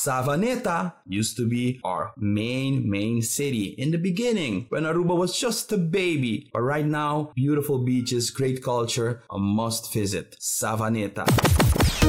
Savaneta used to be our main city in the beginning when Aruba was just a baby. But right now, beautiful beaches, great culture, a must visit. Savaneta.